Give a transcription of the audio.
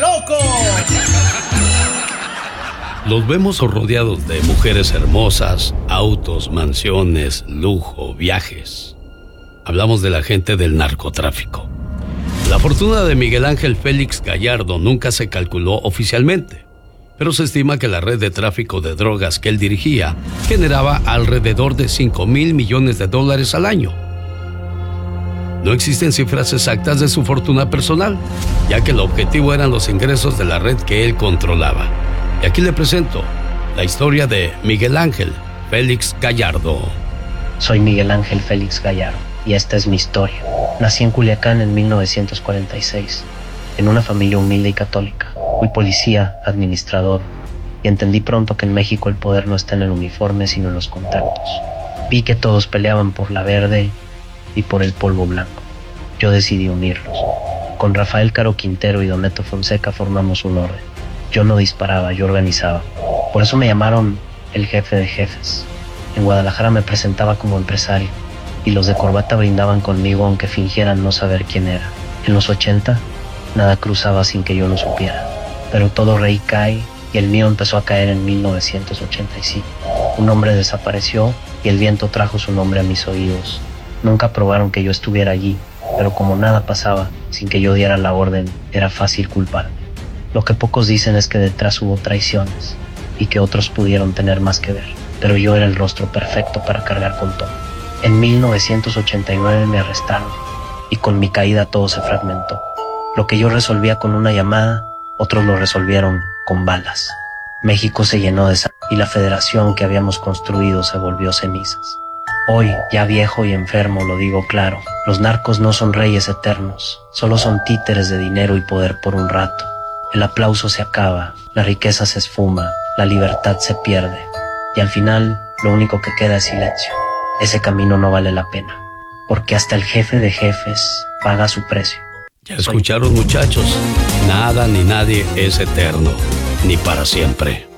loco! Los vemos rodeados de mujeres hermosas, autos, mansiones, lujo, viajes. Hablamos de la gente del narcotráfico. La fortuna de Miguel Ángel Félix Gallardo nunca se calculó oficialmente, pero se estima que la red de tráfico de drogas que él dirigía generaba alrededor de $5,000 millones al año. No existen cifras exactas de su fortuna personal, ya que el objetivo eran los ingresos de la red que él controlaba. Y aquí le presento la historia de Miguel Ángel Félix Gallardo. Soy Miguel Ángel Félix Gallardo y esta es mi historia. Nací en Culiacán en 1946, en una familia humilde y católica. Fui policía, administrador, y entendí pronto que en México el poder no está en el uniforme sino en los contactos. Vi que todos peleaban por la verde y por el polvo blanco. Yo decidí unirlos. Con Rafael Caro Quintero y Doneto Fonseca formamos un orden. Yo no disparaba, yo organizaba. Por eso me llamaron el jefe de jefes. En Guadalajara me presentaba como empresario y los de corbata brindaban conmigo aunque fingieran no saber quién era. En los 80, nada cruzaba sin que yo lo supiera. Pero todo rey cae y el mío empezó a caer en 1985. Un hombre desapareció y el viento trajo su nombre a mis oídos. Nunca probaron que yo estuviera allí, pero como nada pasaba sin que yo diera la orden, era fácil culparme. Lo que pocos dicen es que detrás hubo traiciones y que otros pudieron tener más que ver, pero yo era el rostro perfecto para cargar con todo. En 1989 me arrestaron y con mi caída todo se fragmentó. Lo que yo resolvía con una llamada, otros lo resolvieron con balas. México se llenó de sangre y la federación que habíamos construido se volvió cenizas. Hoy, ya viejo y enfermo, lo digo claro, los narcos no son reyes eternos, solo son títeres de dinero y poder por un rato. El aplauso se acaba, la riqueza se esfuma, la libertad se pierde y al final lo único que queda es silencio. Ese camino no vale la pena, porque hasta el jefe de jefes paga su precio. Ya escucharon, muchachos, nada ni nadie es eterno, ni para siempre.